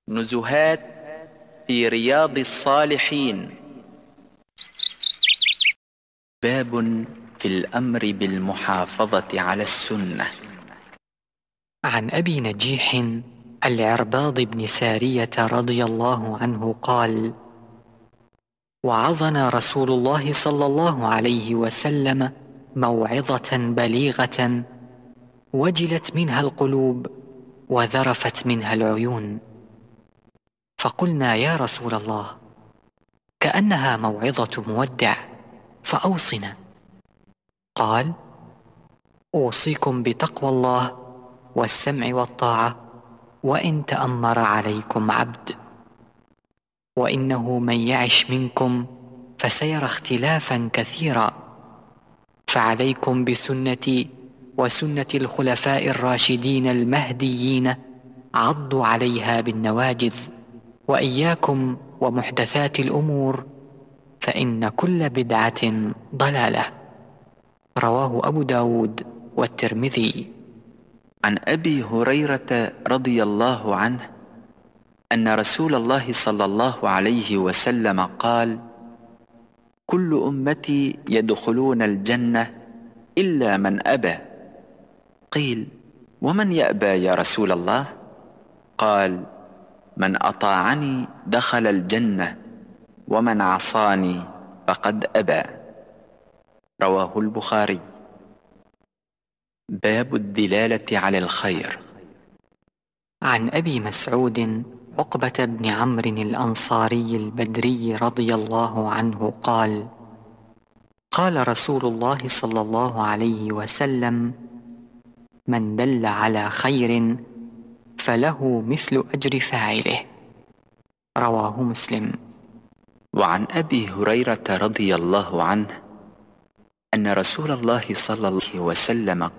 نزهات في رياض الصالحين. باب في الأمر بالمحافظة على السنة. عن أبي نجيح العرباض بن سارية رضي الله عنه قال: وعظنا رسول الله صلى الله عليه وسلم موعظة بليغة وجلت منها القلوب وذرفت منها العيون، فقلنا: يا رسول الله، كأنها موعظة مودع، فأوصنا. قال: أوصيكم بتقوى الله والسمع والطاعة وإن تأمر عليكم عبد، وإنه من يعش منكم فسيرى اختلافا كثيرا، فعليكم بسنتي وسنة الخلفاء الراشدين المهديين، عضوا عليها بالنواجذ، وإياكم ومحدثات الأمور، فإن كل بدعة ضلالة. رواه أبو داود والترمذي. عن أبي هريرة رضي الله عنه أن رسول الله صلى الله عليه وسلم قال: كل أمتي يدخلون الجنة إلا من أبى. قيل: ومن يأبى يا رسول الله؟ قال: من أطاعني دخل الجنة، ومن عصاني فقد أبى. رواه البخاري. باب الدلالة على الخير. عن أبي مسعود عقبة بن عمرو الأنصاري البدري رضي الله عنه قال: قال رسول الله صلى الله عليه وسلم: من دل على خير فله مثل أجر فاعله. رواه مسلم. وعن أبي هريرة رضي الله عنه أن رسول الله صلى الله عليه وسلم